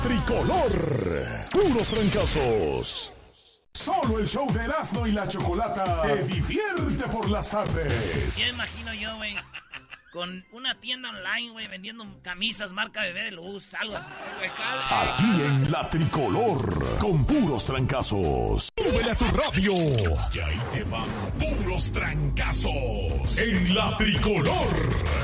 Tricolor. Puros trancazos. Solo el show de Erasmo y la Chocolata te divierte por las tardes. Ya imagino yo, güey, con una tienda online, güey, vendiendo camisas marca Bebé de Luz, algo así. Aquí en la Tricolor, con puros trancazos. ¡Súbele a tu radio! Y ahí te van puros trancazos en la Tricolor.